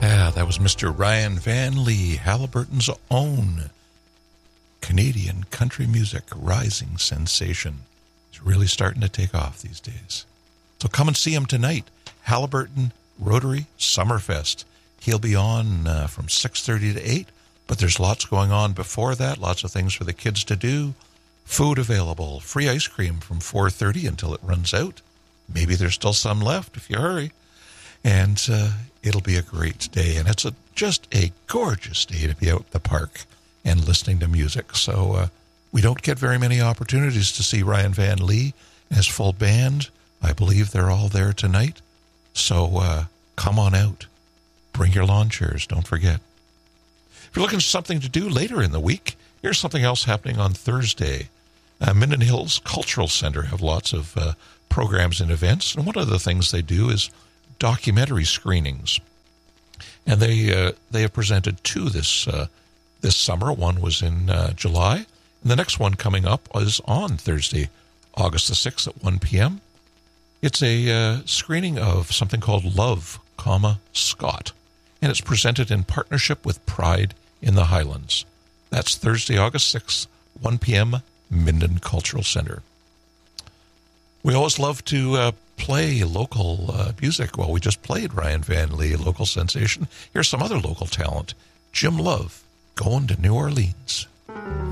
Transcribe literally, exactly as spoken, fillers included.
Yeah, that was Mister Ryan Van Lee, Halliburton's own Canadian country music rising sensation. He's really starting to take off these days. So come and see him tonight, Halliburton Rotary Summerfest. He'll be on uh, from six thirty to eight, but there's lots going on before that, lots of things for the kids to do. Food available, free ice cream from four thirty until it runs out. Maybe there's still some left if you hurry. And uh, it'll be a great day. And it's a, just a gorgeous day to be out in the park and listening to music. So uh, we don't get very many opportunities to see Ryan Van Lee and his full band. I believe they're all there tonight. So uh, come on out. Bring your lawn chairs, don't forget. If you're looking for something to do later in the week, here's something else happening on Thursday. Uh, Minden Hills Cultural Center have lots of uh, programs and events. And one of the things they do is documentary screenings. And they uh, they have presented two this uh, this summer. One was in uh, July, and the next one coming up is on Thursday, August the sixth at one p.m. It's a uh, screening of something called Love, comma, Scott, and it's presented in partnership with Pride in the Highlands. That's Thursday, August sixth, one p.m., Minden Cultural Center. We always love to uh, play local uh, music. Well, we just played Ryan Van Lee, a local sensation. Here's some other local talent. Jim Love, Going to New Orleans.